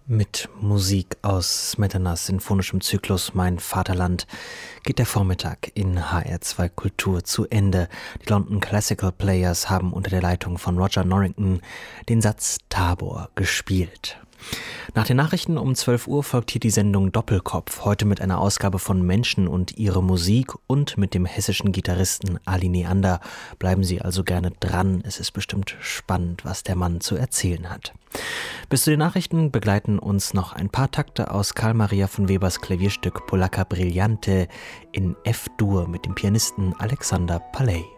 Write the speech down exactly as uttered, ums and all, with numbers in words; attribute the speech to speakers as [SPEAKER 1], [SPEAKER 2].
[SPEAKER 1] Mit Musik aus Smetanas sinfonischem Zyklus Mein Vaterland geht der Vormittag in H R zwei Kultur zu Ende. Die London Classical Players haben unter der Leitung von Roger Norrington den Satz Tabor gespielt. Nach den Nachrichten um zwölf Uhr folgt hier die Sendung Doppelkopf, heute mit einer Ausgabe von Menschen und ihre Musik und mit dem hessischen Gitarristen Ali Neander. Bleiben Sie also gerne dran, es ist bestimmt spannend, was der Mann zu erzählen hat. Bis zu den Nachrichten begleiten uns noch ein paar Takte aus Carl Maria von Webers Klavierstück Polacca Brillante in F-Dur mit dem Pianisten Alexander Palley.